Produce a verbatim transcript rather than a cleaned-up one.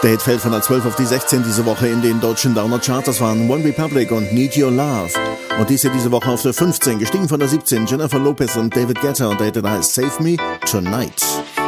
Der Hit fällt von der zwölf auf die sechzehn diese Woche in den deutschen Downer Charts. Das waren One Republic und Need Your Love. Und dies hier diese Woche auf der fünfzehn, gestiegen von der siebzehn, Jennifer Lopez und David Guetta, und der Hit heißt Save Me Tonight.